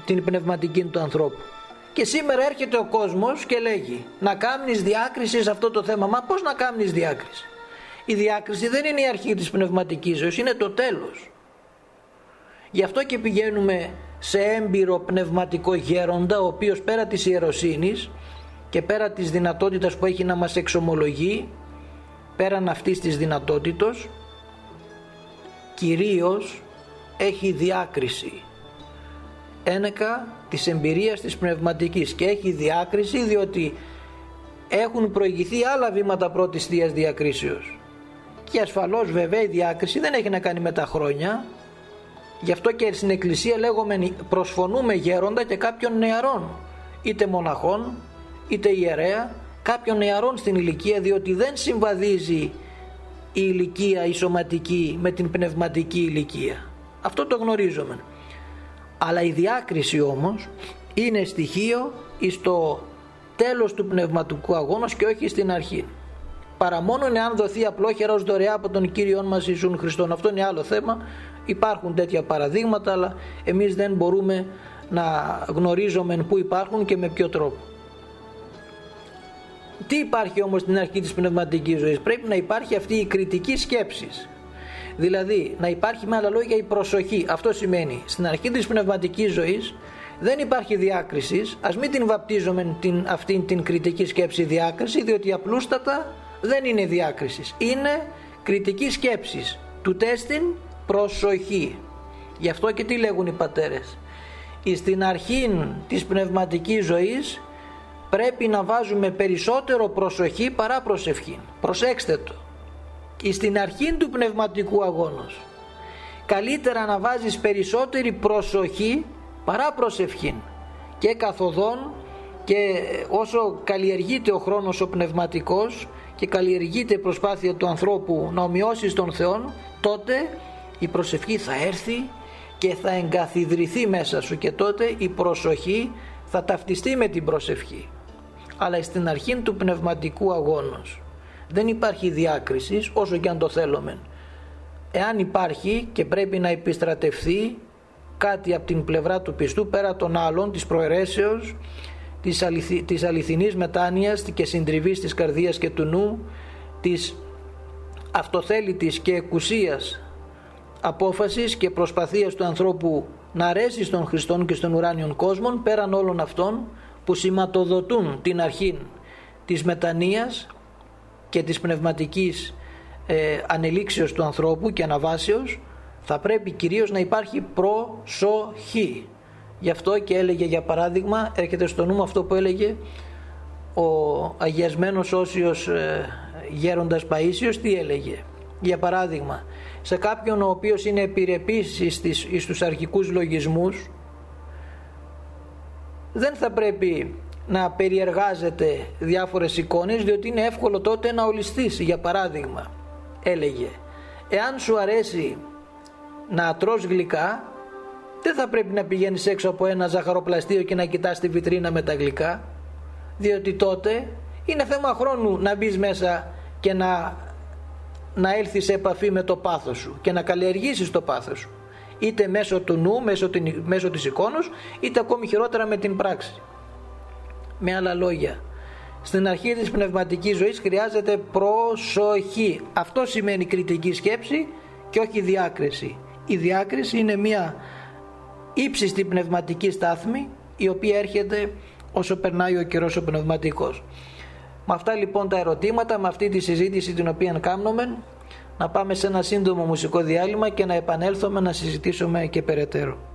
την πνευματική του ανθρώπου. Και σήμερα έρχεται ο κόσμος και λέγει να κάνεις διάκριση σε αυτό το θέμα. Μα πώς να κάνεις διάκριση? Η διάκριση δεν είναι η αρχή της πνευματικής ζωής, είναι το τέλος. Γι' αυτό και πηγαίνουμε σε έμπειρο πνευματικό γέροντα, ο οποίος πέρα της ιεροσύνης και πέρα της δυνατότητας που έχει να μας εξομολογεί, πέραν αυτής της δυνατότητος, κυρίως έχει διάκριση ένεκα της εμπειρίας της πνευματικής, και έχει διάκριση διότι έχουν προηγηθεί άλλα βήματα πρώτης θείας διακρίσεως, και ασφαλώς βέβαια η διάκριση δεν έχει να κάνει με τα χρόνια. Γι' αυτό και στην Εκκλησία λέγουμε προσφωνούμε γέροντα και κάποιων νεαρών, είτε μοναχών είτε ιερέα, κάποιων νεαρών στην ηλικία, διότι δεν συμβαδίζει η ηλικία η σωματική με την πνευματική ηλικία. Αυτό το γνωρίζουμε. Αλλά η διάκριση όμως είναι στοιχείο στο τέλος του πνευματικού αγώνος και όχι στην αρχή. Παρά μόνον εάν δοθεί απλόχερα ως δωρεά από τον Κύριον μας Ιησούν Χριστόν. Αυτό είναι άλλο θέμα. Υπάρχουν τέτοια παραδείγματα, αλλά εμείς δεν μπορούμε να γνωρίζουμε πού υπάρχουν και με ποιο τρόπο. Τι υπάρχει όμως στην αρχή της πνευματικής ζωής? Πρέπει να υπάρχει αυτή η κριτική σκέψη. Δηλαδή να υπάρχει με άλλα λόγια η προσοχή. Αυτό σημαίνει στην αρχή της πνευματικής ζωής δεν υπάρχει διάκριση. Ας μην την βαπτίζουμε αυτήν την κριτική σκέψη διάκριση, διότι απλούστατα δεν είναι διάκριση. Είναι κριτική σκέψη του τέστην προσοχή. Γι' αυτό και τι λέγουν οι πατέρες? Στην αρχή της πνευματικής ζωής πρέπει να βάζουμε περισσότερο προσοχή παρά προσευχή. Προσέξτε το. Στην αρχή του πνευματικού αγώνος καλύτερα να βάζεις περισσότερη προσοχή παρά προσευχή, και καθοδόν, και όσο καλλιεργείται ο χρόνος ο πνευματικός και καλλιεργείται η προσπάθεια του ανθρώπου να ομοιώσει τον Θεό, τότε η προσευχή θα έρθει και θα εγκαθιδρυθεί μέσα σου, και τότε η προσοχή θα ταυτιστεί με την προσευχή. Αλλά στην αρχή του πνευματικού αγώνος δεν υπάρχει διάκριση, όσο και αν το θέλουμε. Εάν υπάρχει και πρέπει να επιστρατευθεί κάτι από την πλευρά του πιστού πέρα των άλλων, της προαιρέσεως, της αληθινής μετάνοιας και συντριβής της καρδίας και του νου, της αυτοθέλητης και εκουσίας απόφασης και προσπαθίας του ανθρώπου να αρέσει στον Χριστόν και στον ουράνιον κόσμο, πέραν όλων αυτών που σηματοδοτούν την αρχή της μετανοίας και της πνευματικής ανελήξεως του ανθρώπου και αναβάσεως, θα πρέπει κυρίως να υπάρχει προσοχή. Γι' αυτό και έλεγε, για παράδειγμα, έρχεται στο νου μου αυτό που έλεγε ο αγιασμένος Όσιος γέροντας Παΐσιος. Τι έλεγε? Για παράδειγμα, σε κάποιον ο οποίος είναι επιρρεπής στους αρχικούς λογισμούς, δεν θα πρέπει να περιεργάζεται διάφορες εικόνες, διότι είναι εύκολο τότε να ολισθείς. Για παράδειγμα, έλεγε, εάν σου αρέσει να τρως γλυκά, δεν θα πρέπει να πηγαίνεις έξω από ένα ζαχαροπλαστείο και να κοιτάς τη βιτρίνα με τα γλυκά, διότι τότε είναι θέμα χρόνου να μπεις μέσα και να έλθεις σε επαφή με το πάθος σου και να καλλιεργήσεις το πάθος σου, είτε μέσω του νου, μέσω της εικόνος, είτε ακόμη χειρότερα με την πράξη. Με άλλα λόγια, στην αρχή της πνευματικής ζωής χρειάζεται προσοχή. Αυτό σημαίνει κριτική σκέψη και όχι διάκριση. Η διάκριση είναι μια ύψιστη πνευματική στάθμη, η οποία έρχεται όσο περνάει ο καιρός ο πνευματικός. Με αυτά λοιπόν τα ερωτήματα, με αυτή τη συζήτηση την οποία κάνουμε, να πάμε σε ένα σύντομο μουσικό διάλειμμα και να επανέλθουμε να συζητήσουμε και περαιτέρω.